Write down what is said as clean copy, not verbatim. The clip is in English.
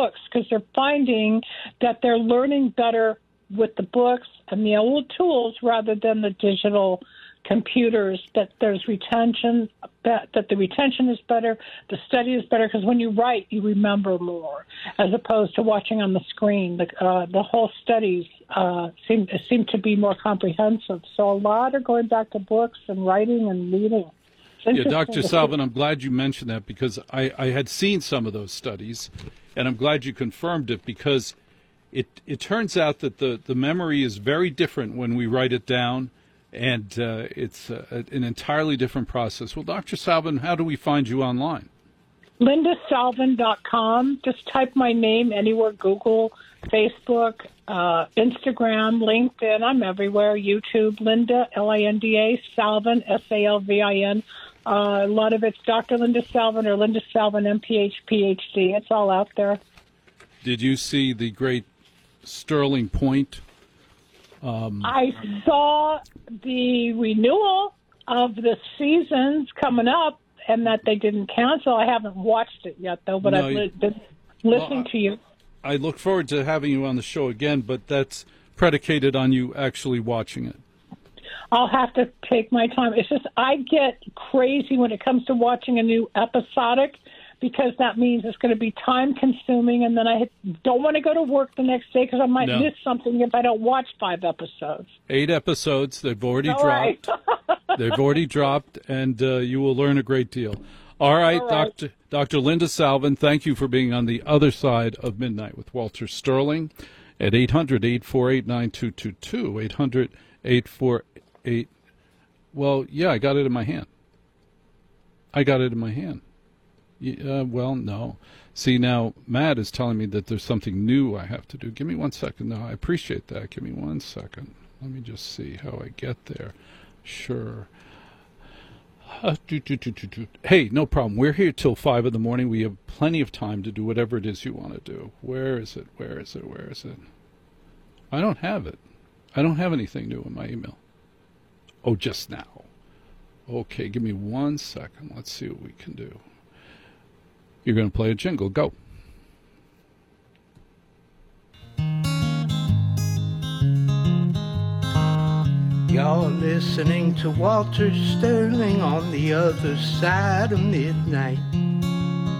books because they're finding that they're learning better with the books and the old tools rather than the digital computers, that there's retention, that the retention is better, the study is better, because when you write, you remember more, as opposed to watching on the screen. The whole studies seem to be more comprehensive. So a lot are going back to books and writing and reading. Yeah, Dr. Salvin, I'm glad you mentioned that, because I had seen some of those studies, and I'm glad you confirmed it, because it turns out that the memory is very different when we write it down, and it's an entirely different process. Well, Dr. Salvin, how do we find you online? LindaSalvin.com. Just type my name anywhere, Google, Facebook, Instagram, LinkedIn. I'm everywhere. YouTube, Linda, Linda, Salvin, Salvin. A lot of it's Dr. Linda Salvin or Linda Salvin, MPH, PhD. It's all out there. Did you see the great Sterling Point? I saw the renewal of the seasons coming up and that they didn't cancel. I haven't watched it yet, though, but I've been listening to you. I look forward to having you on the show again, but that's predicated on you actually watching it. I'll have to take my time. It's just I get crazy when it comes to watching a new episodic, because that means it's going to be time-consuming, and then I don't want to go to work the next day because I might miss something if I don't watch 5 episodes. 8 episodes. They've already dropped. Right. They've already dropped, and you will learn a great deal. All right. Dr. Linda Salvin, thank you for being on the other side of midnight with Walter Sterling at 800-848-9222, 800-848. Well, yeah, I got it in my hand. Well, no. See, now, Matt is telling me that there's something new I have to do. Give me 1 second. No, I appreciate that. Give me 1 second. Let me just see how I get there. Sure. Hey, no problem. We're here till 5 in the morning. We have plenty of time to do whatever it is you want to do. Where is it? I don't have it. I don't have anything new in my email. Oh, just now. Okay, give me 1 second. Let's see what we can do. You're going to play a jingle. Go. You're listening to Walter Sterling on the other side of midnight.